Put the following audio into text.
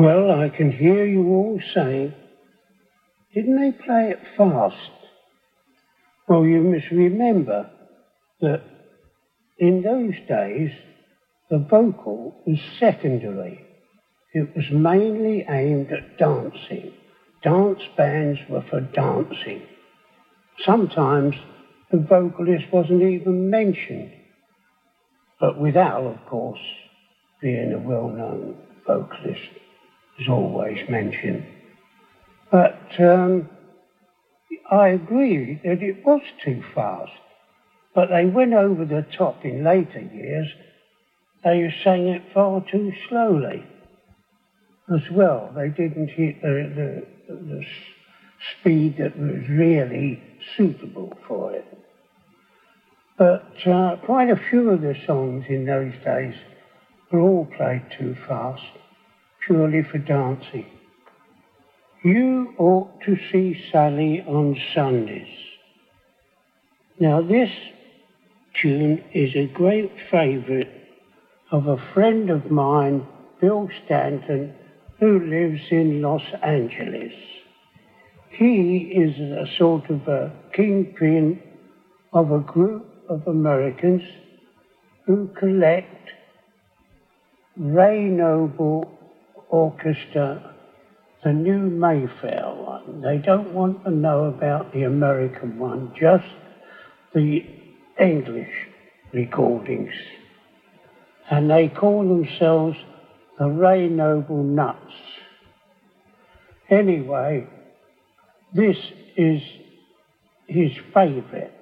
Well, I can hear you all saying, didn't they play it fast? Well, you must remember that in those days, the vocal was secondary. It was mainly aimed at dancing. Dance bands were for dancing. Sometimes the vocalist wasn't even mentioned, but with Al, of course, being a well-known vocalist, was always mentioned. But I agree that it was too fast, but they went over the top in later years. They sang it far too slowly as well. They didn't hit the speed that was really suitable for it. But quite a few of the songs in those days were all played too fast, purely for dancing. You ought to see Sally on Sundays. Now this tune is a great favourite of a friend of mine, Bill Stanton, who lives in Los Angeles. He is a sort of a kingpin of a group of Americans who collect Ray Noble Orchestra, the new Mayfair one. They don't want to know about the American one, just the English recordings. And they call themselves the Ray Noble Nuts. Anyway, this is his favourite.